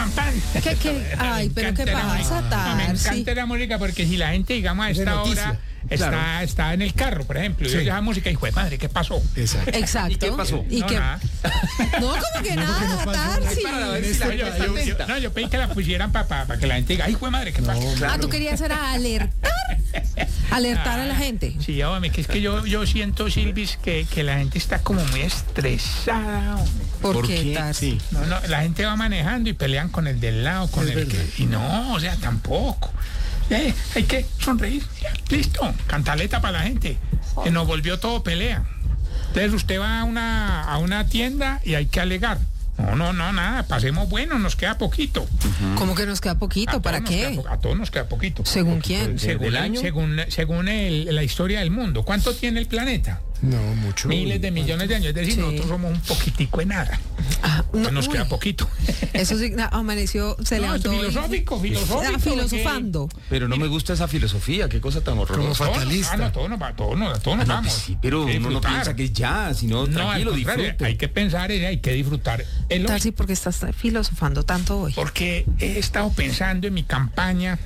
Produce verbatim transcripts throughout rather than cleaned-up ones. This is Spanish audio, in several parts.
pam, pam. ¿Qué, qué? Ay, pero ¿qué pasa, no, me encanta Tarsi? la música porque si la gente, digamos, a esta hora está, claro. está en el carro, por ejemplo, y sí. oye esa música y, pues, madre, ¿qué pasó? Exacto. Exacto. ¿Y qué pasó? ¿Y no, qué? Nada. No, como que no, nada, no Tarsi. No, yo, yo, yo, no, yo pedí que la pusieran para pa, pa que la gente diga, ay, güey, madre, ¿qué pasó? No, claro. Ah, tú querías era alertar. Alertar ah, a la gente. Sí, hombre, que es que yo, yo siento, Silvis, que, que la gente está como muy estresada, hombre. ¿Por, ¿Por qué, qué? Tarsi? Sí. No, no, la gente va manejando y pelean con el del lado, con es el verdad. que... Y no, o sea, tampoco. Eh, hay que sonreír, ya, listo, cantaleta para la gente, que nos volvió todo pelea. Entonces usted va a una, a una tienda y hay que alegar. No, no, no, nada, pasemos bueno, nos queda poquito. Uh-huh. ¿Cómo que nos queda poquito? ¿Para qué? Queda, a todos nos queda poquito. ¿Según quién? Según, el año? según, según el, la historia del mundo. ¿Cuánto tiene el planeta? No, mucho. Miles de millones de años. Es decir, sí. nosotros somos un poquitico de nada. Ah, no, nos uy. queda poquito. Eso sí, amaneció, se levantó. No, filosófico, filosófico. Filosofando. Que... Pero no me gusta esa filosofía, qué cosa tan horrorosa. Como fatalista. Ah, no, todos nos, todos nos, todos nos ah, no, vamos. Pues sí, pero uno no piensa que es ya, sino tranquilo, no, disfrute. Hay que pensar, hay que disfrutar. El Tarsi, ¿por qué estás filosofando tanto hoy? Porque he estado pensando en mi campaña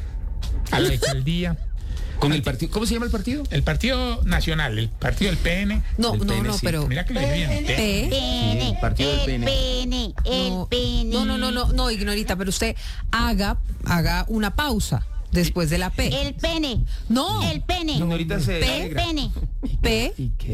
a la alcaldía. ¿Con el partido? ¿Cómo se llama el partido? El Partido Nacional, el partido del P N. No, no, P N, no, sí. pero... Mira que lo dije bien. P N. Sí, partido del P N. P N, el no, P N. No, no, no, no, no, ignorita, pero usted haga, haga una pausa después de la P. El pene. No. El pene. Ignorita se P, el pene. P,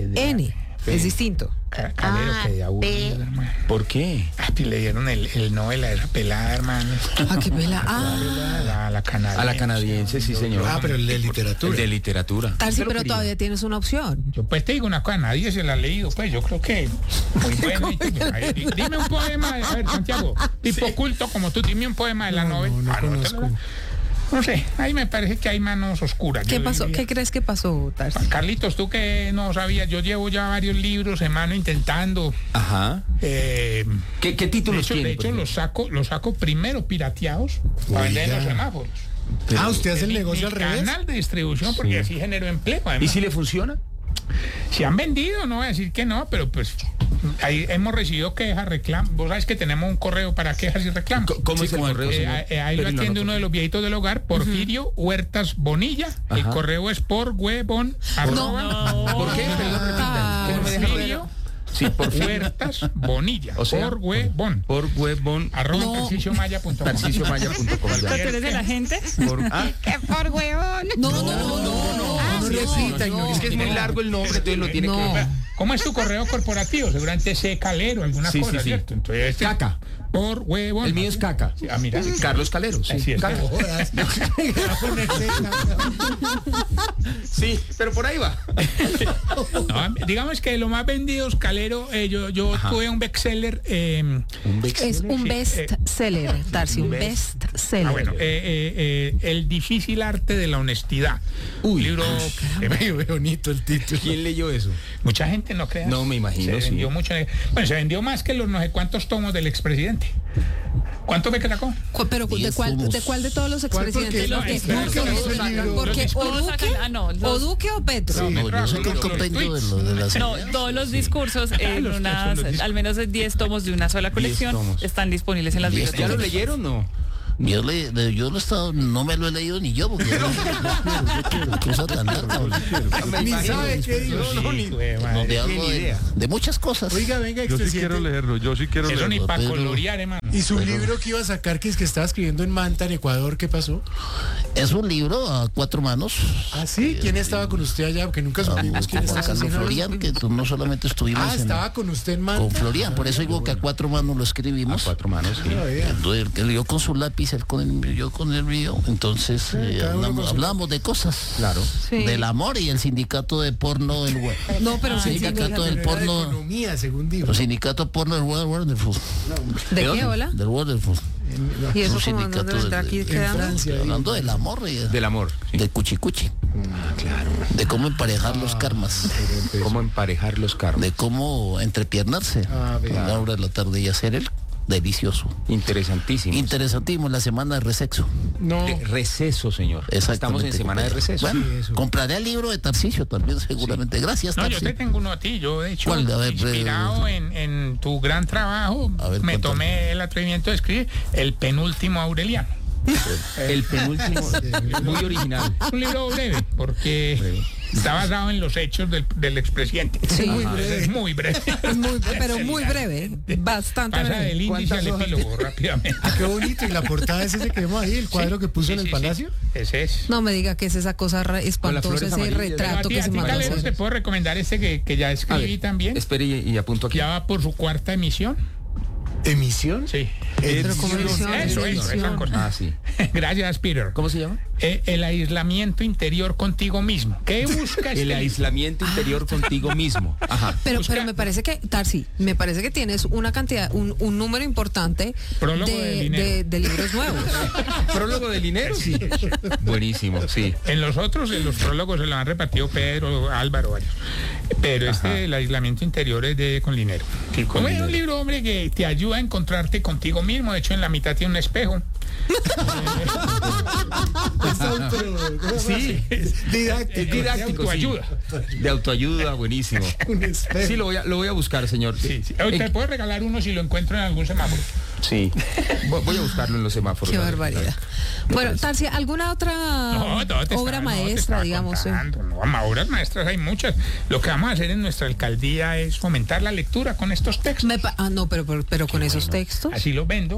N. Es distinto. Calero, ah, que de aburrido, hermano. ¿Por qué? Ah, le dieron el, el Nobel a esa pelada, hermano. ¿A qué pelada? Ah. A la, la canadiense. A la canadiense, sí, señor. Ah, pero el de literatura. El de literatura. Tarsi, pero quería. Todavía tienes una opción. Yo pues te digo una cosa, nadie se la ha leído, pues yo creo que muy bueno. Dime un poema, a ver, Santiago, tipo sí. culto como tú, dime un poema de la no, Nobel. No, no, ah, conozco. No, no sé, ahí me parece que hay manos oscuras. ¿Qué pasó? Diría. ¿Qué crees que pasó, Tarsi? Carlitos, tú que no sabías, yo llevo ya varios libros en mano intentando. Ajá. Eh, ¿Qué, qué títulos tiene? De hecho, de hecho los saco, los saco primero pirateados para vender en los semáforos. Pero, ah, ¿usted hace el negocio al revés? Canal de distribución, porque sí. así genero empleo. Además. ¿Y si le funciona? Si han vendido, no voy a decir que no, pero pues ahí hemos recibido quejas, reclamos. Vos sabes que tenemos un correo para quejas y reclamos. ¿Cómo sí, es el correo? Eh, eh, ahí lo atiende uno de los viejitos del hogar, Porfirio uh-huh. Huertas Bonilla. Ajá. El correo es por huevón. No. No. ¿Por qué? Ah, Porfirio. Sí, por Huertas Bonilla. O sea, por huevón. Por huevón. Arroba no. tarcisio maya punto com. tarcisio maya punto com. ¿Tú eres de la gente? Por, ¿ah? ¿Qué por huevón? No, no, no, no. no, no, ah, no, no, no, no es que es muy largo el nombre, entonces lo tiene no. que... ¿Cómo es tu correo corporativo? Seguramente C Calero, alguna sí, cosa, sí, sí. ¿cierto? Entonces, este, Caca. Por huevón. El mío es Caca. Sí, ah, mira. Carlos Calero. Sí, sí es. Caca. Sí, pero por ahí va. No, digamos que lo más vendido es Calero. Eh, yo yo Ajá. tuve un bestseller. Eh, ¿Un bestseller? Es un bestseller, Tarsi, un bestseller. Ah, bueno, eh, eh, eh, El difícil arte de la honestidad. Uy, libro que me ve bonito el título. ¿Quién leyó eso? Mucha gente, no creas. No, me imagino, se vendió sí. mucho. Bueno, se vendió más que los no sé cuántos tomos del expresidente. ¿Cuánto ve que sacó? Pero ¿de cuál, ¿de cuál de todos los expresidentes? No, porque, no, porque, no, porque o Duque, ah, no, los, o Duque o Petro. Sí, no, yo soy el compendio de, lo, de las No, todos los discursos en unas, al menos diez tomos de una sola colección están disponibles en las bibliotecas. ¿Ya lo leyeron o no? Yo, le, yo lo he estado, no me lo he leído ni yo, porque yo no, yo quiero, yo cosa tan larga. Ni sabe qué digo. No, no, ni, no, de, algo de, de muchas cosas. Oiga, venga, yo sí quiero leerlo, yo sí quiero Eso leerlo. Eso ni para colorear, hermano. ¿Y su pero, libro que iba a sacar, que es que estaba escribiendo en Manta, en Ecuador, qué pasó? Es un libro a cuatro manos. ¿Ah, sí? ¿Quién estaba con usted allá? Porque nunca supimos quién estaba. Carlos Florian, que no solamente estuvimos Ah, estaba en, con usted en Manta. Con Florian, por eso digo que a cuatro manos lo escribimos. A cuatro manos, sí. Entonces, él yo con su lápiz, él con el, yo con el mío. Entonces, sí, eh, hablamos, hablamos de cosas. Claro. Sí. Del amor y el sindicato de porno del web. No, pero el sindicato sí, del porno. De economía, según dijo. El sindicato porno del World Wonderful. ¿De, ¿De qué, hola? Del Wonderful. ¿Y eso como dónde vendrá aquí quedando? Francia, hablando del amor. Y, del amor. Sí. Del cuchicuchi. Ah, claro. De cómo emparejar ah, los karmas. Cómo emparejar los karmas. De cómo entrepiernarse. Ah, a la hora de la tarde y hacer el delicioso. Interesantísimo. Interesantísimo, la semana de receso. No. De receso, señor. Estamos en semana de receso. Bueno, Sí, eso. compraré el libro de Tarcisio también, seguramente. Gracias, No, yo Tarcisio. te tengo uno a ti. Yo, de hecho, ¿Cuál? A ver, inspirado eh, en, en tu gran trabajo, A ver, me cuéntame. tomé el atrevimiento de escribir El penúltimo Aureliano. El penúltimo, muy original. Es un libro breve, porque está basado en los hechos del, del expresidente. Sí. Muy breve. Es muy breve. Es muy, pero muy breve, bastante Pasa breve. del índice al ¿Cuántas hojas epílogo rápidamente. Ah, qué bonito. Y la portada es ese que vemos ahí, el cuadro que puso Sí, en el sí, palacio. sí. Ese es. No me diga que es esa cosa ra- espantosa, flores ese amarillas. Pero a retrato ti, que a se ti, mandó a Calero, hacer. te puedo recomendar este que, que ya A escribí ver, también. Espere y, y apunto aquí. Ya va por su cuarta emisión. ¿Emisión? Sí. Pero como edición, Eso, eso, edición. esa cosa. Ah, sí. Gracias, Peter. ¿Cómo se llama? Eh, el aislamiento interior contigo mismo. ¿Qué busca este El libro? aislamiento interior contigo mismo. Ajá. Pero, Busca- pero me parece que, Tarsi, me parece que tienes una cantidad, un, un número importante Prólogo de de, dinero. de- de libros nuevos. Prólogo del dinero, sí. Buenísimo, sí. En los otros, en los prólogos se lo han repartido Pedro, Álvaro, varios. Pero este, el aislamiento interior es de con dinero. Sí, con Como es dinero. un libro, hombre, que te ayuda a encontrarte contigo mismo. De hecho, en la mitad tiene un espejo. Sí, Didáctico. es didáctico, De sí. autoayuda. De autoayuda, buenísimo. Un espejo. Sí, lo voy a, lo voy a buscar, señor. Sí, sí. Te Eh, puedo regalar uno si lo encuentro en algún semáforo. Sí. Voy voy a buscarlo en los semáforos. Qué a ver. barbaridad. Bueno, Tarsi, ¿alguna otra No, no, te obra estaba- no, te maestra, estaba digamos? eh? contando. No, ma- obras maestras hay muchas. Lo que vamos a hacer en nuestra alcaldía es fomentar la lectura con estos textos. Me pa- ah, no, pero, pero, pero con esos textos. Así los vendo,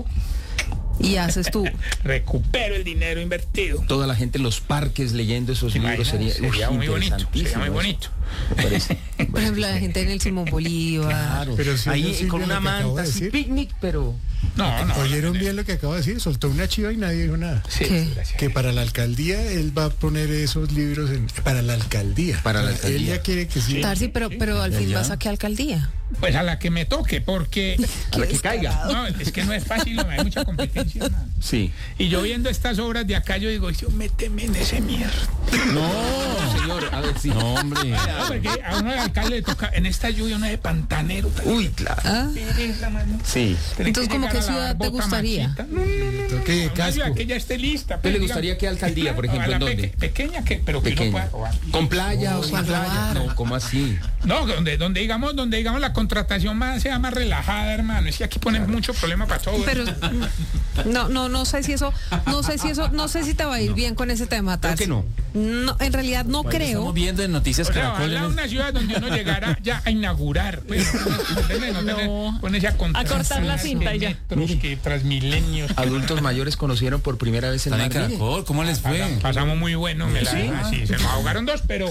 Y haces tú. recupero el dinero invertido. Toda la gente en los parques leyendo esos libros Imagina, sería, sería uf, muy bonito. Sería muy interesantísimo bonito. eso. Me parece. Por ejemplo, la gente en el Simón Bolívar. Claro. Pero sí, Ahí Silvia, con lo una que acabo manta, de así, decir. picnic, pero No, no. ¿Oyeron bien lo que acabo de decir? Soltó una chiva y nadie dijo nada. Sí, ¿Qué? gracias. Que para la alcaldía él va a poner esos libros en, para la alcaldía. Para la Él alcaldía. ya quiere que sí. Tarsi, pero, pero al fin vas a qué alcaldía. Pues a la que me toque, porque a la que caiga. no, es que no es fácil, no, hay mucha competencia, hermano. Sí. Y yo viendo estas obras de acá, yo digo, yo méteme en ese mierda. No, señor, a ver si. No, hombre. No, porque a uno del alcalde le toca, en esta lluvia, uno de pantanero. Uy, claro. Ah, Pereza, mano. Sí. Tiene Entonces, que ¿cómo llegar qué a lavar ciudad te bota gustaría? machita. No, no, no, no. Toque de Una casco. ciudad que ya esté lista. ¿Qué pues, le digamos. gustaría que alcaldía, por ejemplo, A la en dónde? peque- pequeña, que, pero que no pueda Pequeña. robar. ¿Con playa o sin sin playa? robar. No, ¿cómo así? No, donde, donde digamos, donde digamos la contratación más sea más relajada, hermano. Es que aquí ponen mucho problema para todo. pero no, no, no sé si eso, no sé si eso, no sé si te va a ir bien con ese tema, Creo Tarsi. que no. No, en realidad no creo. Estamos viendo en Noticias O sea, Caracol. ojalá en el- una ciudad donde uno llegara ya a inaugurar. Pues, no tener- no tener- No. ponerse a contar. A cortar la cinta y ya. metros que transmilenios. Adultos mayores conocieron por primera vez el Están en mar. Mire. Caracol, ¿cómo les fue? Pasamos muy bueno, me la ¿Sí? ah, sí, se nos ahogaron dos, pero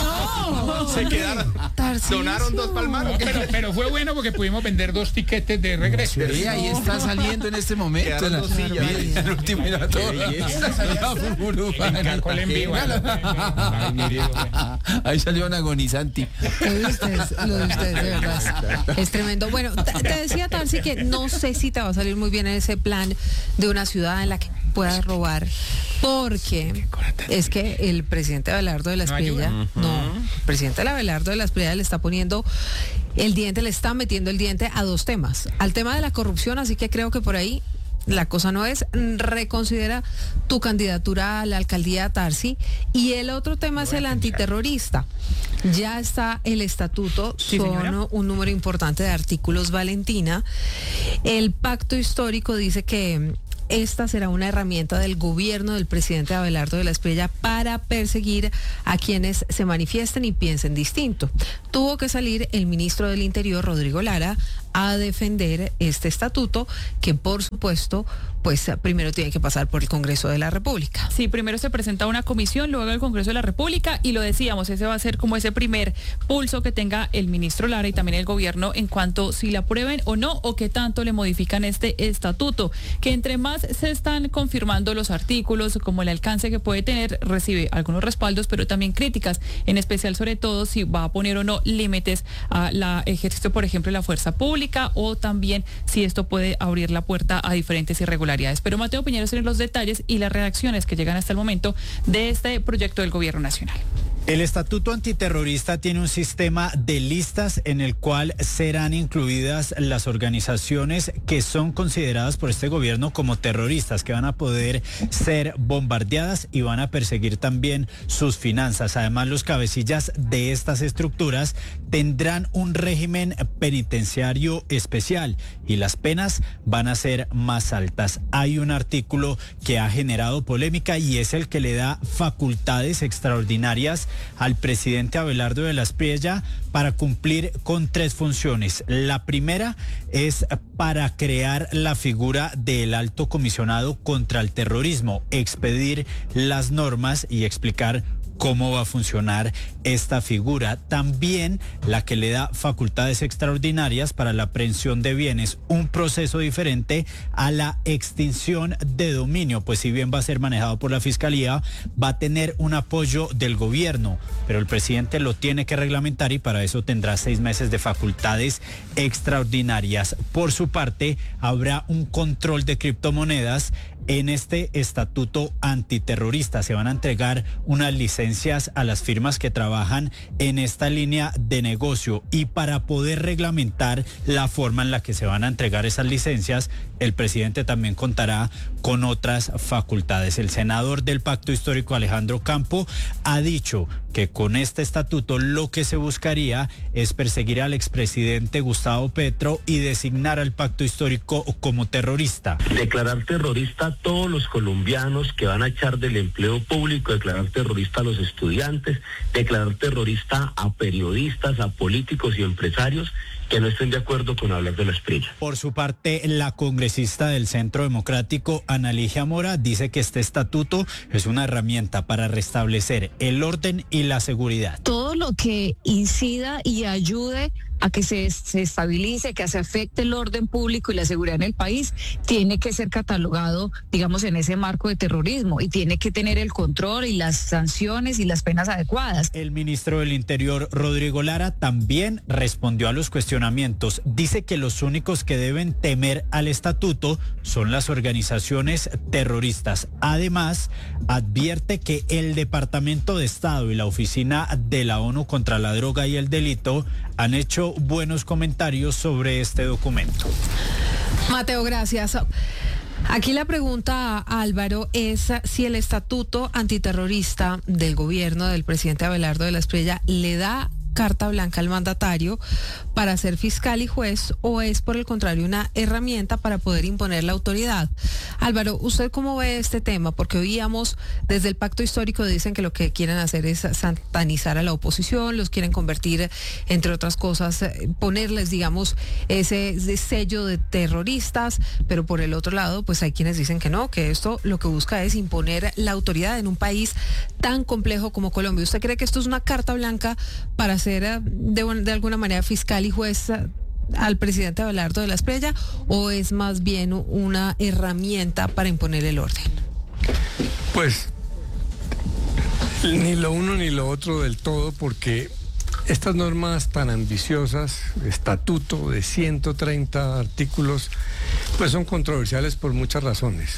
No, Se quedaron. Tarcisio. Donaron dos palmaros. no, pero, pero fue bueno porque pudimos vender dos tiquetes de regreso. Sí, ahí está saliendo en este momento. Quedaron la- dos sillas. Mire, el último era todo. Qué belleza. La burbuja. En Caracol en vivo. Ay, mi Dios, güey. Ahí salió un agonizante. Lo de ustedes, lo de ustedes, de verdad. Es, es tremendo. Bueno, te, te decía, Tarsi, que no sé si te va a salir muy bien en ese plan de una ciudad en la que puedas robar, porque es que el presidente Abelardo de la No Espriella, ayuda. no, el presidente Abelardo de la Espriella le está poniendo el diente, le está metiendo el diente a dos temas. Al tema de la corrupción, así que creo que por ahí la cosa no es, reconsidera tu candidatura a la alcaldía, Tarsi. Y el otro tema es el antiterrorista. Ya está el estatuto, Sí, son señora. un número importante de artículos, Valentina. El pacto histórico dice que esta será una herramienta del gobierno del presidente Abelardo de la Espriella para perseguir a quienes se manifiesten y piensen distinto. Tuvo que salir el ministro del Interior, Rodrigo Lara, a defender este estatuto que, por supuesto, pues primero tiene que pasar por el Congreso de la República. Sí, primero se presenta una comisión, luego el Congreso de la República, y lo decíamos, ese va a ser como ese primer pulso que tenga el ministro Lara y también el gobierno en cuanto si la aprueben o no, o qué tanto le modifican este estatuto, que entre más se están confirmando los artículos, como el alcance que puede tener, recibe algunos respaldos, pero también críticas, en especial sobre todo si va a poner o no límites a la ejercicio, por ejemplo, de la fuerza pública, o también si esto puede abrir la puerta a diferentes irregularidades. Pero Mateo Piñeros tiene los detalles y las reacciones que llegan hasta el momento de este proyecto del gobierno nacional. El Estatuto Antiterrorista tiene un sistema de listas en el cual serán incluidas las organizaciones que son consideradas por este gobierno como terroristas, que van a poder ser bombardeadas y van a perseguir también sus finanzas. Además, los cabecillas de estas estructuras tendrán un régimen penitenciario especial y las penas van a ser más altas. Hay un artículo que ha generado polémica y es el que le da facultades extraordinarias al presidente Abelardo de la Espriella para cumplir con tres funciones. La primera es para crear la figura del alto comisionado contra el terrorismo, expedir las normas y explicar cómo va a funcionar esta figura. También la que le da facultades extraordinarias para la aprehensión de bienes, un proceso diferente a la extinción de dominio, pues si bien va a ser manejado por la Fiscalía, va a tener un apoyo del gobierno, pero el presidente lo tiene que reglamentar y para eso tendrá seis meses de facultades extraordinarias. Por su parte, habrá un control de criptomonedas. En este estatuto antiterrorista se van a entregar unas licencias a las firmas que trabajan en esta línea de negocio y para poder reglamentar la forma en la que se van a entregar esas licencias, el presidente también contará con otras facultades. El senador del Pacto Histórico, Alejandro Campo, ha dicho que con este estatuto lo que se buscaría es perseguir al expresidente Gustavo Petro y designar al Pacto Histórico como terrorista. Declarar terrorista a todos los colombianos que van a echar del empleo público, declarar terrorista a los estudiantes, declarar terrorista a periodistas, a políticos y empresarios que no estén de acuerdo con hablar de la Espriella. Por su parte, la congresista del Centro Democrático, Ana Ligia Mora, dice que este estatuto es una herramienta para restablecer el orden y la seguridad. Todo lo que incida y ayude a que se, se estabilice, que se afecte el orden público y la seguridad en el país, tiene que ser catalogado, digamos, en ese marco de terrorismo y tiene que tener el control y las sanciones y las penas adecuadas. El ministro del Interior, Rodrigo Lara, también respondió a los cuestionamientos. Dice que los únicos que deben temer al estatuto son las organizaciones terroristas. Además, advierte que el Departamento de Estado y la Oficina de la ONU contra la Droga y el Delito han hecho buenos comentarios sobre este documento. Mateo, gracias. Aquí la pregunta, Álvaro, es si el estatuto antiterrorista del gobierno del presidente Abelardo de la Espriella le da carta blanca al mandatario para ser fiscal y juez o es por el contrario una herramienta para poder imponer la autoridad. Álvaro, ¿usted cómo ve este tema? Porque oíamos desde el Pacto Histórico dicen que lo que quieren hacer es satanizar a la oposición, los quieren convertir, entre otras cosas, ponerles, digamos, ese, ese sello de terroristas, pero por el otro lado, pues hay quienes dicen que no, que esto lo que busca es imponer la autoridad en un país tan complejo como Colombia. ¿Usted cree que esto es una carta blanca para ser de, de alguna manera fiscal y juez al presidente Abelardo de la Espriella o es más bien una herramienta para imponer el orden? Pues ni lo uno ni lo otro del todo, porque estas normas tan ambiciosas, estatuto de ciento treinta artículos, pues son controversiales por muchas razones.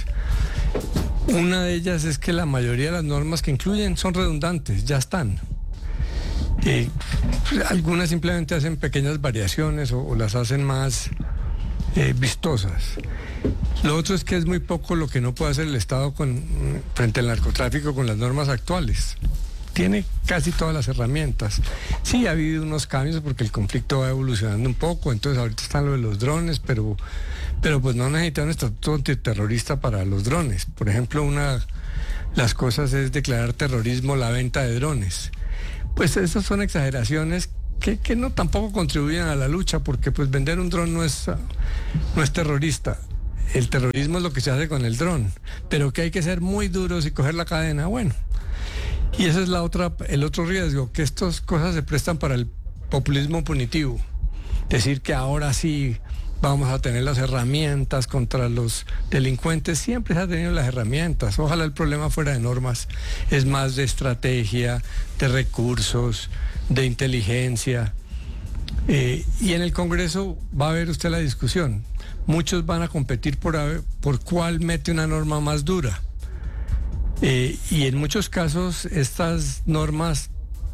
Una de ellas es que la mayoría de las normas que incluyen son redundantes, ya están. Eh, algunas simplemente hacen pequeñas variaciones o, o las hacen más eh, vistosas. Lo otro es que es muy poco lo que no puede hacer el Estado con, frente al narcotráfico con las normas actuales. Tiene casi todas las herramientas. Sí, ha habido unos cambios porque el conflicto va evolucionando un poco, entonces ahorita están lo de los drones, pero, pero pues no necesita un estatuto antiterrorista para los drones. Por ejemplo, una de las cosas es declarar terrorismo la venta de drones. Pues esas son exageraciones que, que no tampoco contribuyen a la lucha, porque pues vender un dron no es, no es terrorista. El terrorismo es lo que se hace con el dron, pero que hay que ser muy duros y coger la cadena, bueno. Y ese es la otra, el otro riesgo, que estas cosas se prestan para el populismo punitivo. Decir que ahora sí vamos a tener las herramientas contra los delincuentes, siempre se han tenido las herramientas. Ojalá el problema fuera de normas, es más de estrategia, de recursos, de inteligencia. Eh, y en el Congreso va a ver usted la discusión. Muchos van a competir por, a ver, por cuál mete una norma más dura. Eh, y en muchos casos estas normas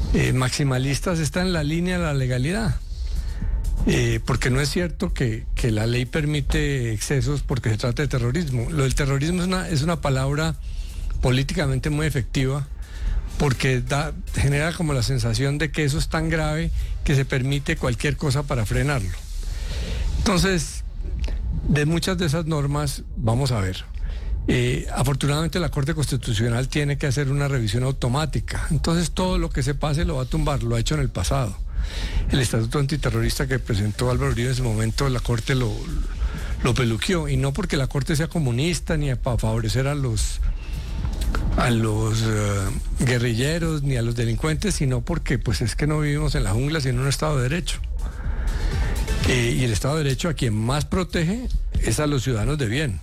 eh, maximalistas está en la línea de la legalidad. Eh, porque no es cierto que, que la ley permite excesos porque se trata de terrorismo. Lo del terrorismo es una, es una palabra políticamente muy efectiva porque da, genera como la sensación de que eso es tan grave que se permite cualquier cosa para frenarlo. Entonces, de muchas de esas normas, vamos a ver. Eh, afortunadamente la Corte Constitucional tiene que hacer una revisión automática. Entonces todo lo que se pase lo va a tumbar, lo ha hecho en el pasado. El estatuto antiterrorista que presentó Álvaro Uribe en ese momento, la Corte lo, lo peluqueó, y no porque la Corte sea comunista ni para favorecer a los a los uh, guerrilleros ni a los delincuentes, sino porque pues es que no vivimos en la jungla sino en un Estado de Derecho. Eh, y el Estado de Derecho a quien más protege es a los ciudadanos de bien.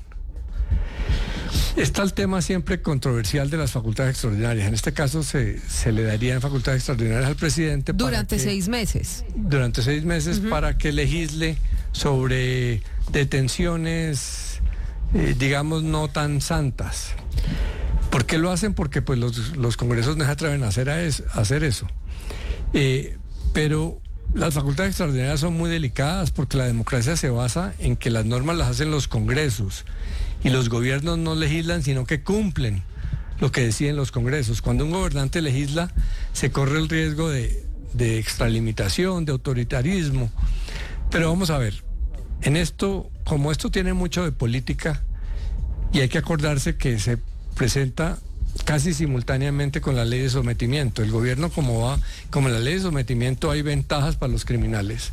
Está el tema siempre controversial de las facultades extraordinarias. En este caso se, se le darían facultades extraordinarias al presidente. Durante para que, seis meses. Durante seis meses uh-huh. para que legisle sobre detenciones, eh, digamos, no tan santas. ¿Por qué lo hacen? Porque pues los, los congresos no se atreven a hacer, a es, a hacer eso. Eh, pero las facultades extraordinarias son muy delicadas porque la democracia se basa en que las normas las hacen los congresos. Y los gobiernos no legislan, sino que cumplen lo que deciden los congresos. Cuando un gobernante legisla, se corre el riesgo de, de extralimitación, de autoritarismo. Pero vamos a ver, en esto, como esto tiene mucho de política, y hay que acordarse que se presenta casi simultáneamente con la ley de sometimiento. El gobierno, como va, como en la ley de sometimiento hay ventajas para los criminales.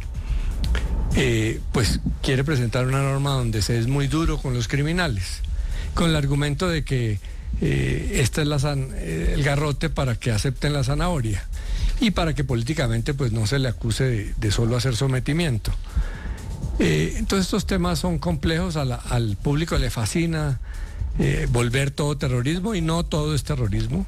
Eh, pues quiere presentar una norma donde se es muy duro con los criminales, con el argumento de que eh, este es la san, eh, el garrote para que acepten la zanahoria y para que políticamente pues no se le acuse de, de solo hacer sometimiento. Eh, entonces estos temas son complejos, a la, al público le fascina eh, volver todo terrorismo y no todo es terrorismo.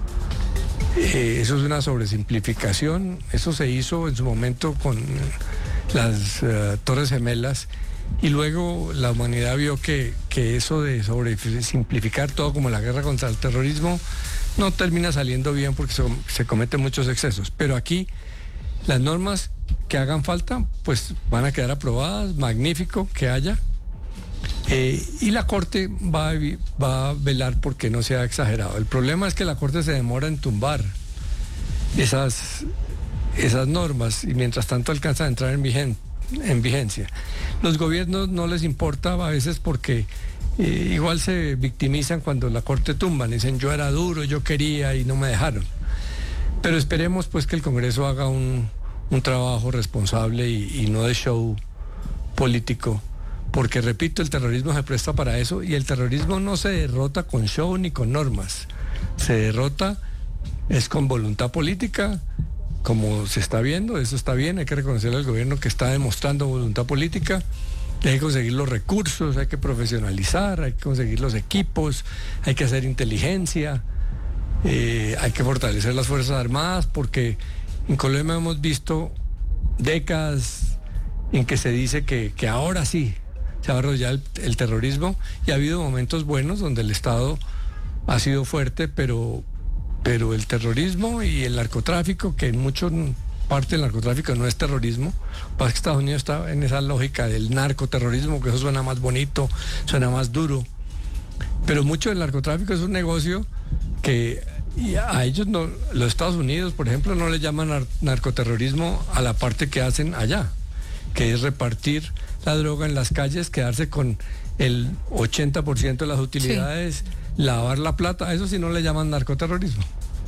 Eh, eso es una sobresimplificación, eso se hizo en su momento con las uh, Torres Gemelas y luego la humanidad vio que, que eso de sobresimplificar todo como la guerra contra el terrorismo no termina saliendo bien porque se, se cometen muchos excesos. Pero aquí las normas que hagan falta pues van a quedar aprobadas, magnífico que haya. Eh, y la Corte va a, va a velar porque no sea exagerado. El problema es que la Corte se demora en tumbar esas, esas normas y mientras tanto alcanza a entrar en, vigen, en vigencia. Los gobiernos no les importa a veces porque eh, igual se victimizan cuando la Corte tumba. Dicen yo era duro, yo quería y no me dejaron. Pero esperemos pues que el Congreso haga un, un trabajo responsable y, y no de show político. Porque, repito, el terrorismo se presta para eso y el terrorismo no se derrota con show ni con normas. Se derrota es con voluntad política, como se está viendo, eso está bien, hay que reconocerle al gobierno que está demostrando voluntad política, hay que conseguir los recursos, hay que profesionalizar, hay que conseguir los equipos, hay que hacer inteligencia, eh, hay que fortalecer las Fuerzas Armadas, porque en Colombia hemos visto décadas en que se dice que, que ahora sí se va a desarrollar el, el terrorismo y ha habido momentos buenos donde el Estado ha sido fuerte, pero, pero el terrorismo y el narcotráfico, que en muchas partes del narcotráfico no es terrorismo, pasa que Estados Unidos está en esa lógica del narcoterrorismo, que eso suena más bonito, suena más duro, pero mucho del narcotráfico es un negocio que a ellos no, los Estados Unidos, por ejemplo, no le llaman nar- narcoterrorismo a la parte que hacen allá, que es repartir la droga en las calles, quedarse con el ochenta por ciento de las utilidades, sí. Lavar la plata, eso sí no le llaman narcoterrorismo.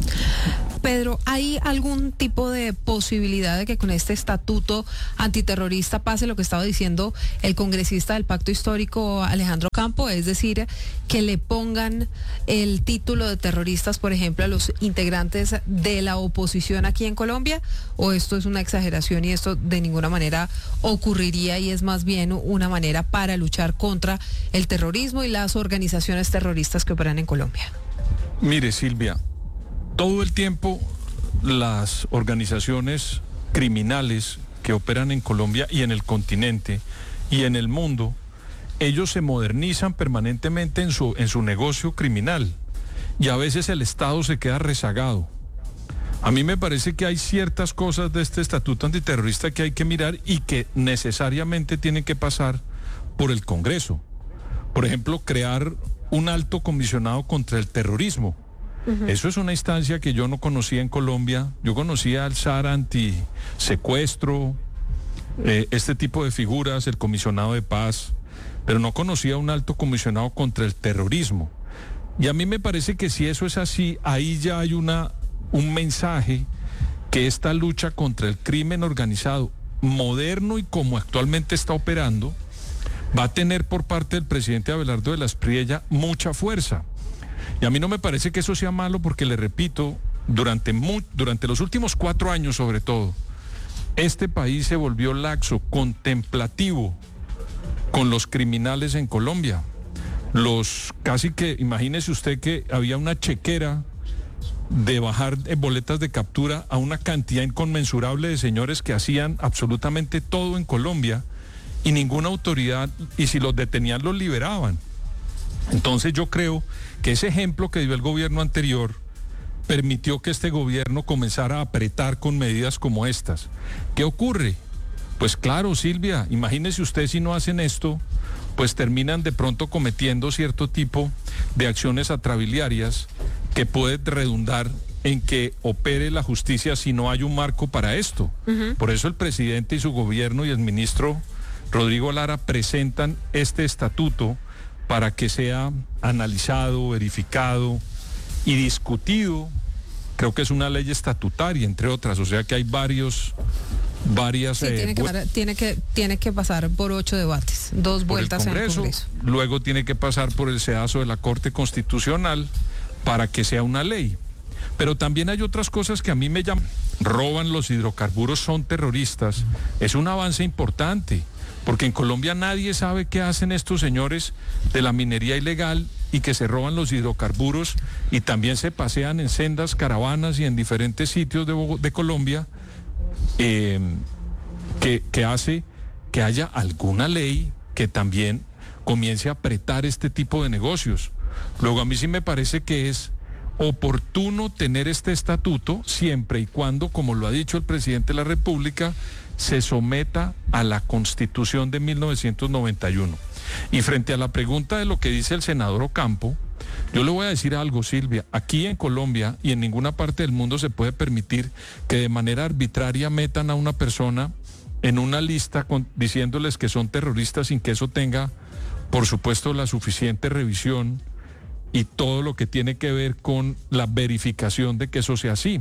Pedro, ¿hay algún tipo de posibilidad de que con este estatuto antiterrorista pase lo que estaba diciendo el congresista del Pacto Histórico Alejandro Campo? Es decir, que le pongan el título de terroristas, por ejemplo, a los integrantes de la oposición aquí en Colombia, ¿o esto es una exageración y esto de ninguna manera ocurriría y es más bien una manera para luchar contra el terrorismo y las organizaciones terroristas que operan en Colombia? Mire, Silvia, todo el tiempo las organizaciones criminales que operan en Colombia y en el continente y en el mundo, ellos se modernizan permanentemente en su, en su negocio criminal y a veces el Estado se queda rezagado. A mí me parece que hay ciertas cosas de este estatuto antiterrorista que hay que mirar y que necesariamente tienen que pasar por el Congreso. Por ejemplo, crear un alto comisionado contra el terrorismo. Uh-huh. Eso es una instancia que yo no conocía en Colombia. Yo conocía al S A R antisecuestro, eh, este tipo de figuras, el comisionado de paz, pero no conocía un alto comisionado contra el terrorismo. Y a mí me parece que si eso es así, ahí ya hay una, un mensaje que esta lucha contra el crimen organizado moderno y como actualmente está operando, va a tener por parte del presidente Abelardo de la Espriella mucha fuerza. Y a mí no me parece que eso sea malo porque, le repito, durante, mu- durante los últimos cuatro años sobre todo, este país se volvió laxo, contemplativo con los criminales en Colombia. Los casi que, imagínese usted que había una chequera de bajar eh, boletas de captura a una cantidad inconmensurable de señores que hacían absolutamente todo en Colombia y ninguna autoridad, y si los detenían los liberaban. Entonces yo creo que ese ejemplo que dio el gobierno anterior permitió que este gobierno comenzara a apretar con medidas como estas. ¿Qué ocurre? Pues claro, Silvia, imagínese usted si no hacen esto, pues terminan de pronto cometiendo cierto tipo de acciones atrabiliarias que puede redundar en que opere la justicia si no hay un marco para esto. Uh-huh. Por eso el presidente y su gobierno y el ministro Rodrigo Lara presentan este estatuto para que sea analizado, verificado y discutido. Creo que es una ley estatutaria, entre otras, o sea que hay varios, varias... Sí, eh, tiene, que, vu- tiene, que, tiene que pasar por ocho debates, dos por el vueltas en el Congreso, Congreso. luego tiene que pasar por el sedazo de la Corte Constitucional para que sea una ley. Pero también hay otras cosas que a mí me llaman. Roban los hidrocarburos, son terroristas. Es un avance importante, porque en Colombia nadie sabe qué hacen estos señores de la minería ilegal y que se roban los hidrocarburos y también se pasean en sendas, caravanas y en diferentes sitios de, Bogo- de Colombia, eh, que, que hace que haya alguna ley que también comience a apretar este tipo de negocios. Luego a mí sí me parece que es oportuno tener este estatuto siempre y cuando, como lo ha dicho el presidente de la República, se someta a la Constitución de mil novecientos noventa y uno. Y frente a la pregunta de lo que dice el senador Ocampo, yo le voy a decir algo, Silvia. Aquí en Colombia y en ninguna parte del mundo se puede permitir que de manera arbitraria metan a una persona en una lista con, diciéndoles que son terroristas sin que eso tenga, por supuesto, la suficiente revisión y todo lo que tiene que ver con la verificación de que eso sea así.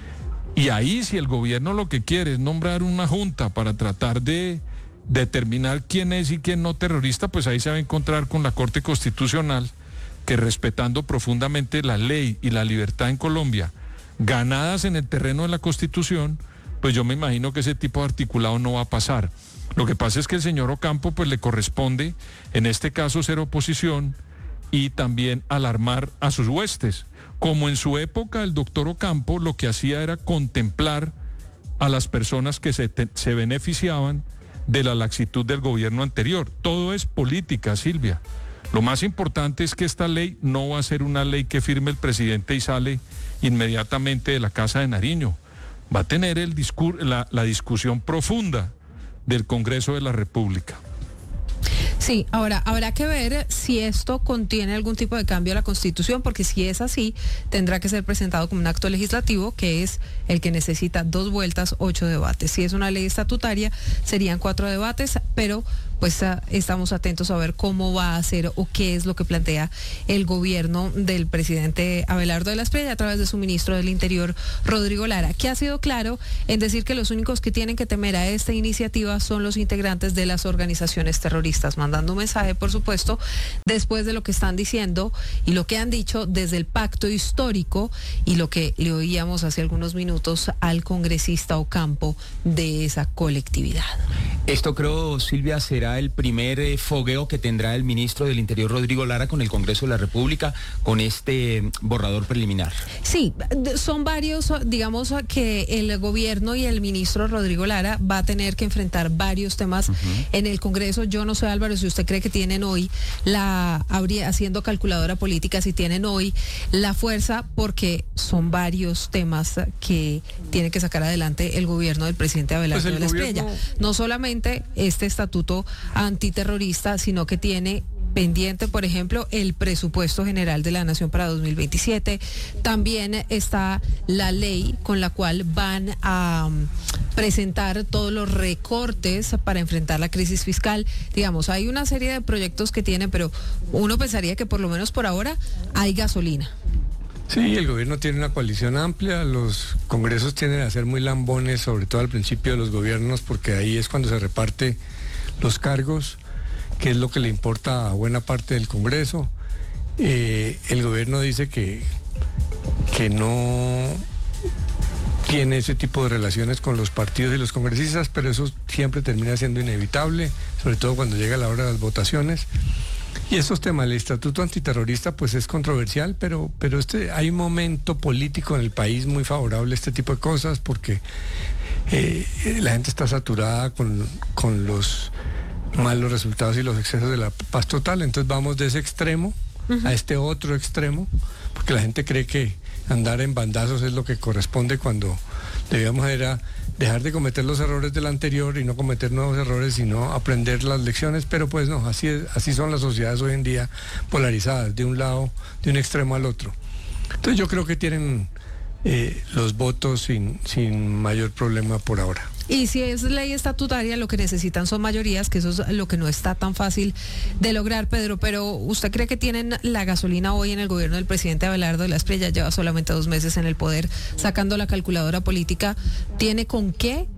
Y ahí, si el gobierno lo que quiere es nombrar una junta para tratar de determinar quién es y quién no terrorista, pues ahí se va a encontrar con la Corte Constitucional, que respetando profundamente la ley y la libertad en Colombia, ganadas en el terreno de la Constitución, pues yo me imagino que ese tipo de articulado no va a pasar. Lo que pasa es que el señor Ocampo pues le corresponde, en este caso, ser oposición y también alarmar a sus huestes. Como en su época el doctor Ocampo lo que hacía era contemplar a las personas que se, te, se beneficiaban de la laxitud del gobierno anterior. Todo es política, Silvia. Lo más importante es que esta ley no va a ser una ley que firme el presidente y sale inmediatamente de la Casa de Nariño. Va a tener el discur- la, la discusión profunda del Congreso de la República. Sí, ahora habrá que ver si esto contiene algún tipo de cambio a la Constitución, porque si es así, tendrá que ser presentado como un acto legislativo, que es el que necesita dos vueltas, ocho debates. Si es una ley estatutaria, serían cuatro debates, pero pues a, estamos atentos a ver cómo va a ser o qué es lo que plantea el gobierno del presidente Abelardo de la Espriella a través de su ministro del Interior, Rodrigo Lara, que ha sido claro en decir que los únicos que tienen que temer a esta iniciativa son los integrantes de las organizaciones terroristas, mandando un mensaje, por supuesto, después de lo que están diciendo y lo que han dicho desde el pacto histórico y lo que le oíamos hace algunos minutos al congresista Ocampo de esa colectividad. Esto creo, Silvia, será será el primer eh, fogueo que tendrá el ministro del Interior, Rodrigo Lara, con el Congreso de la República, con este borrador preliminar. Sí, son varios, digamos que el gobierno y el ministro Rodrigo Lara va a tener que enfrentar varios temas uh-huh. en el Congreso. Yo no sé, Álvaro, si usted cree que tienen hoy la, habría, haciendo calculadora política, si tienen hoy la fuerza, porque son varios temas que tiene que sacar adelante el gobierno del presidente Abelardo pues de la Espriella. No solamente este estatuto antiterrorista, sino que tiene pendiente, por ejemplo, el presupuesto general de la Nación para dos mil veintisiete. También está la ley con la cual van a um, presentar todos los recortes para enfrentar la crisis fiscal. Digamos, hay una serie de proyectos que tienen, pero uno pensaría que por lo menos por ahora hay gasolina. Sí, el gobierno tiene una coalición amplia, los congresos tienden a ser muy lambones, sobre todo al principio de los gobiernos, porque ahí es cuando se reparte los cargos, que es lo que le importa a buena parte del Congreso. Eh, el gobierno dice que, que no tiene ese tipo de relaciones con los partidos y los congresistas, pero eso siempre termina siendo inevitable, sobre todo cuando llega la hora de las votaciones. Y estos temas, el estatuto antiterrorista, pues es controversial, pero, pero este, hay un momento político en el país muy favorable a este tipo de cosas, porque eh, la gente está saturada con, con los malos resultados y los excesos de la paz total. Entonces vamos de ese extremo uh-huh. a este otro extremo, porque la gente cree que andar en bandazos es lo que corresponde, cuando debíamos era dejar de cometer los errores del anterior y no cometer nuevos errores, sino aprender las lecciones. Pero pues no, así es, así son las sociedades hoy en día, polarizadas de un lado, de un extremo al otro. Entonces yo creo que tienen eh, los votos sin, sin mayor problema por ahora. Y si es ley estatutaria, lo que necesitan son mayorías, que eso es lo que no está tan fácil de lograr, Pedro. Pero ¿usted cree que tienen la gasolina hoy en el gobierno del presidente Abelardo de la Espriella? Lleva solamente dos meses en el poder, sacando la calculadora política. ¿Tiene con qué?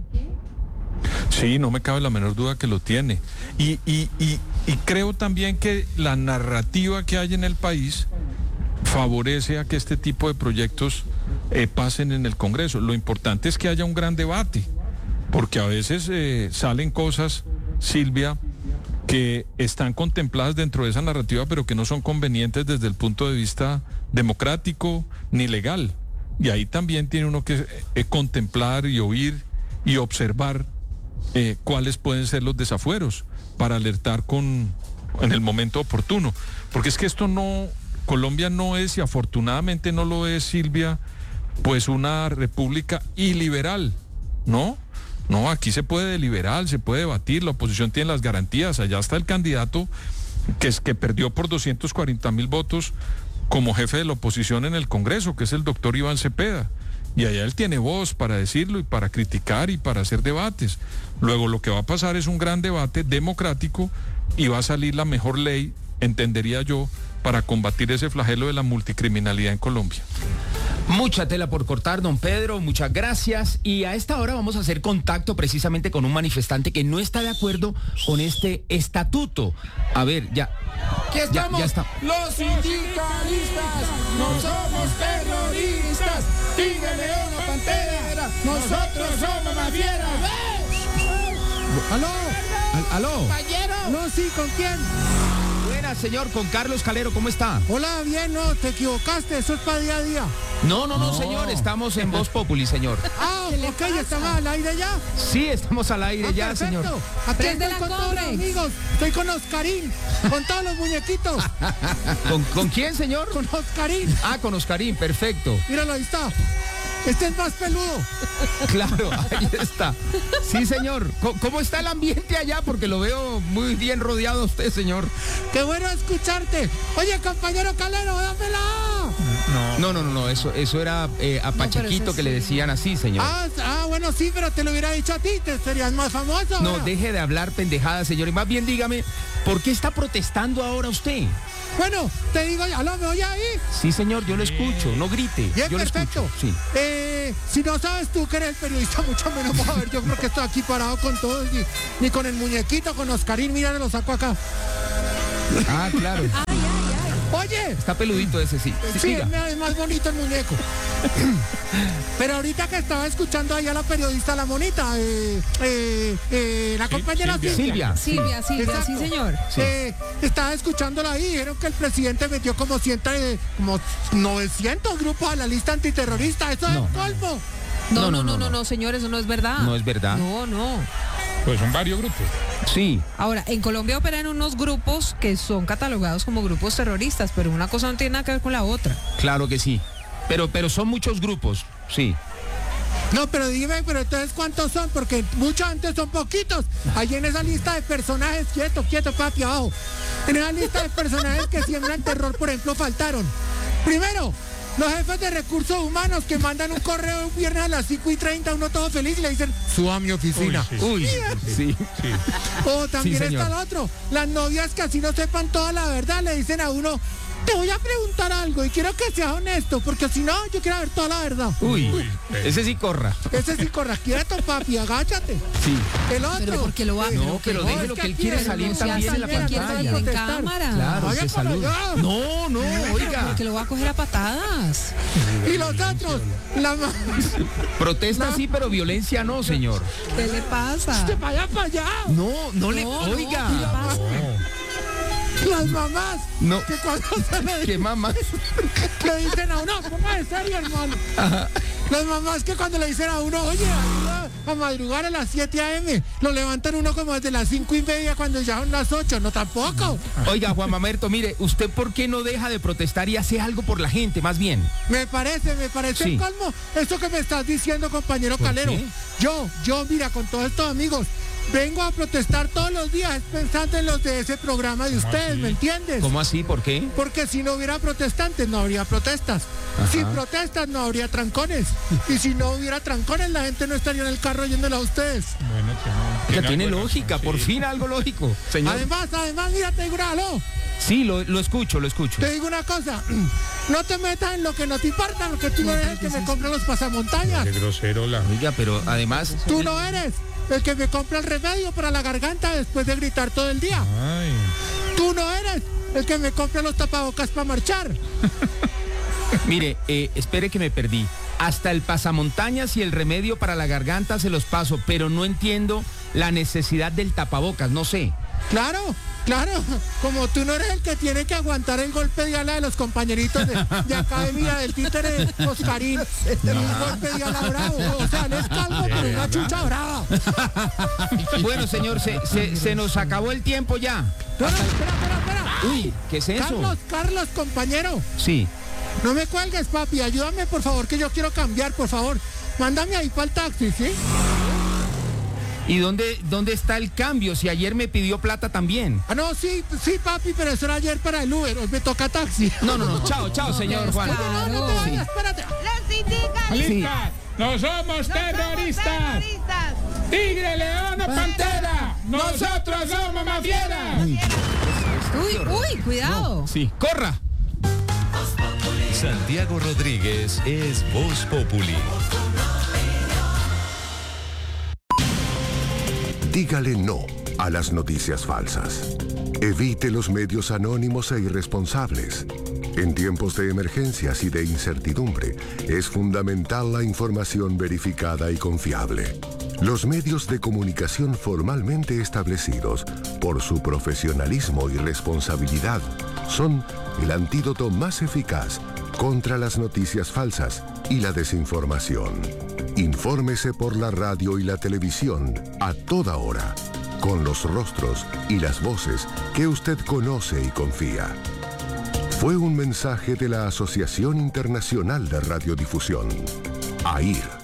Sí, no me cabe la menor duda que lo tiene. Y, y, y, y creo también que la narrativa que hay en el país favorece a que este tipo de proyectos eh, pasen en el Congreso. Lo importante es que haya un gran debate, porque a veces eh, salen cosas, Silvia, que están contempladas dentro de esa narrativa, pero que no son convenientes desde el punto de vista democrático ni legal. Y ahí también tiene uno que eh, contemplar y oír y observar eh, cuáles pueden ser los desafueros para alertar con, en el momento oportuno. Porque es que esto no, Colombia no es, y afortunadamente no lo es, Silvia, pues una república iliberal, ¿no? No, aquí se puede deliberar, se puede debatir, la oposición tiene las garantías. Allá está el candidato que, es, que perdió por doscientos cuarenta mil votos como jefe de la oposición en el Congreso, que es el doctor Iván Cepeda. Y allá él tiene voz para decirlo y para criticar y para hacer debates. Luego lo que va a pasar es un gran debate democrático y va a salir la mejor ley, entendería yo, para combatir ese flagelo de la multicriminalidad en Colombia. Mucha tela por cortar, don Pedro, muchas gracias. Y a esta hora vamos a hacer contacto precisamente con un manifestante que no está de acuerdo con este estatuto. A ver, ya. Aquí estamos, ya, ya está. Los sindicalistas, no somos terroristas. Tigre, león o pantera, nosotros somos más fieras. ¿Aló? ¿Aló? ¿Compañero? No, sí, ¿con quién? Buenas, señor, con Carlos Calero, ¿cómo está? Hola, bien, no, te equivocaste, eso es para día a día. No, no, no, no, señor, estamos en Voz Populi, señor. Ah, ok, ¿estamos al aire ya? Sí, estamos al aire ah, ya, perfecto. Señor. Aquí estoy con todos los amigos, estoy con Oscarín, con todos los muñequitos. ¿Con, ¿Con quién, señor? Con Oscarín. Ah, con Oscarín, perfecto. Míralo, ahí está. Este es más peludo. Claro, ahí está. Sí, señor. ¿Cómo está el ambiente allá? Porque lo veo muy bien rodeado a usted, señor. Qué bueno escucharte. Oye, compañero Calero, dámela. No, no, no, no, no. Eso, eso era eh, a Pachequito no, que sí. le decían así, señor. Ah, ah, bueno, sí, pero te lo hubiera dicho a ti, te serías más famoso. No, ¿verdad? Deje de hablar pendejadas, señor. Y más bien dígame, ¿por qué está protestando ahora usted? Bueno, te digo, ¿aló, me oye ahí? Sí, señor, yo lo escucho, no grite. Bien, yo perfecto. Lo escucho, sí. Eh, si no sabes tú que eres periodista, mucho menos vas a ver. Yo creo que estoy aquí parado con todos, ni, ni con el muñequito, con Oscarín, mira, lo saco acá. Ah, claro. Ay, ay, ay. Oye. Está peludito ese, sí. Sí, Sí, es más- es más bonito el muñeco. Pero ahorita que estaba escuchando ahí a la periodista, la monita, eh, eh, eh, la compañera Silvia. Silvia. Silvia, Silvia, Exacto. sí, señor. Sí. Eh, estaba escuchándola ahí, dijeron que el presidente metió como, cien, eh, como novecientos grupos a la lista antiterrorista. Eso No. es colmo. No, no, no, no, no, señor, eso no es verdad. No es verdad. No, no. Pues son varios grupos. Sí. Ahora, en Colombia operan unos grupos que son catalogados como grupos terroristas, pero una cosa no tiene nada que ver con la otra. Claro que sí. Pero, pero son muchos grupos, sí. No, pero dime, pero entonces ¿cuántos son? Porque muchos antes son poquitos. Ahí en esa lista de personajes, quieto, quieto, papi, abajo. En esa lista de personajes que siembran terror, por ejemplo, faltaron. Primero, los jefes de recursos humanos que mandan un correo un viernes a las cinco y treinta, uno todo feliz y le dicen, suba a mi oficina. Uy, sí. O también Sí, señor. está el otro. Las novias que así no sepan toda la verdad le dicen a uno, te voy a preguntar algo y quiero que seas honesto, porque si no, yo quiero ver toda la verdad. Uy, ese sí corra. Ese sí corra, quieto, papi, agáchate. Sí. El otro. Pero porque lo va, No, pero no, déjelo es que él aquí quiere es salir donde también en la quiere quiere salir pantalla. en protestar. cámara. Claro, Vaya se para saluda. allá. No, no, oiga. Porque lo va a coger a patadas. Y los otros, la ma- Protesta sí, pero violencia no, señor. ¿Qué le pasa? ¡Te vaya para allá! No, no le. No, no, Oiga. ¿qué le pasa? Las mamás, No. que cuando se le, ¿Qué mamá? le dicen a uno, póngase serio, hermano. Las mamás que cuando le dicen a uno, oye, ayuda a madrugar a las siete a eme, lo levantan uno como desde las cinco y media cuando ya son las ocho, no tampoco. Oiga, Juan Mamerto, mire, ¿usted por qué no deja de protestar y hace algo por la gente, más bien? Me parece, me parece Sí. el colmo. Esto que me estás diciendo, compañero ¿Por Calero. qué? Yo, yo, mira, con todos estos amigos, vengo a protestar todos los días pensando en los de ese programa de ustedes, ¿me entiendes? ¿Cómo así? ¿Por qué? Porque si no hubiera protestantes, no habría protestas. Ajá. Sin protestas, no habría trancones. Y si no hubiera trancones, la gente no estaría en el carro yéndolo a ustedes. Bueno, que no. Ya tiene lógica, por fin algo lógico. Señor. Además, además, mira, te digo una, aló, Sí, lo, lo escucho, lo escucho. te digo una cosa. No te metas en lo que no te importa, porque tú no eres el que me compra los pasamontañas. Qué grosero la. Oiga, pero además. Tú no eres el que me compra el remedio para la garganta después de gritar todo el día. Ay. Tú no eres el que me compra los tapabocas para marchar. Mire, eh, espere que me perdí. Hasta el pasamontañas y el remedio para la garganta se los paso, pero no entiendo la necesidad del tapabocas, no sé. Claro, claro. Como tú no eres el que tiene que aguantar el golpe de ala de los compañeritos de, de acá de mira, del títere Oscarín. Un golpe de ala bravo. O sea, él es calvo, pero una chucha brava. Bueno, señor, se, se, se nos acabó el tiempo ya. No, no, espera, espera, espera. Uy, ¿qué es eso? Carlos, Carlos, compañero. Sí. No me cuelgues, papi. Ayúdame, por favor, que yo quiero cambiar, por favor. Mándame ahí para el taxi, ¿sí? ¿Y dónde, dónde está el cambio? Si ayer me pidió plata también. Ah, no, sí, sí, papi, pero eso era ayer para el Uber. Hoy me toca taxi. No, no, no. Chao, chao, señor Juan. Oye, no, no te Sí. vayas, espérate. ¡Listas! ¡No somos terroristas! ¡Tigre, león o pantera! ¡Nosotros somos mafieras! Uy, uy, cuidado. Sí, corra. Santiago Rodríguez es Voz Populi. Dígale no a las noticias falsas. Evite los medios anónimos e irresponsables. En tiempos de emergencias y de incertidumbre, es fundamental la información verificada y confiable. Los medios de comunicación formalmente establecidos, por su profesionalismo y responsabilidad, son el antídoto más eficaz contra las noticias falsas y la desinformación. Infórmese por la radio y la televisión a toda hora, con los rostros y las voces que usted conoce y confía. Fue un mensaje de la Asociación Internacional de Radiodifusión, A I R.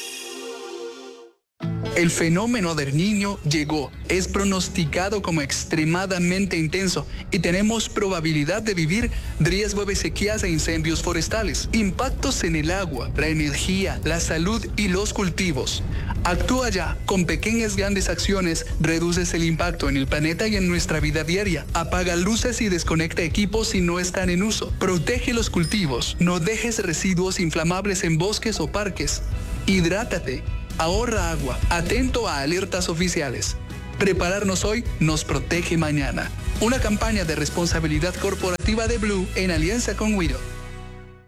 El fenómeno del Niño llegó, es pronosticado como extremadamente intenso y tenemos probabilidad de vivir riesgo de sequías e incendios forestales, impactos en el agua, la energía, la salud y los cultivos. Actúa ya, con pequeñas grandes acciones reduces el impacto en el planeta y en nuestra vida diaria. Apaga luces y desconecta equipos si no están en uso. Protege los cultivos, no dejes residuos inflamables en bosques o parques. Hidrátate. Ahorra agua, atento a alertas oficiales. Prepararnos hoy nos protege mañana. Una campaña de responsabilidad corporativa de Blue en alianza con Wido.